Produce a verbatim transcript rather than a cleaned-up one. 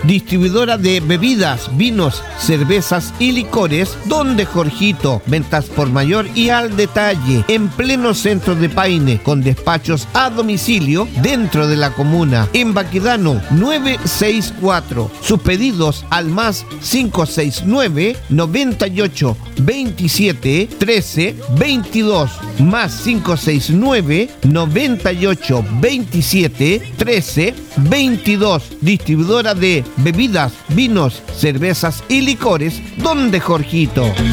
distribuidora de bebidas, vinos, cervezas y licores, donde Jorgito, ventas por mayor y al detalle, en pleno centro de Paine, con despachos a domicilio dentro de la comuna, en Baquedano nueve seis cuatro. Sus pedidos al más cinco seis nueve, noventa y ocho, veintisiete, trece, veintidós, más cinco seis nueve, noventa y ocho, veintisiete, trece, veintidós. Distribuidora de bebidas, vinos, cervezas y licores, donde Jorgito.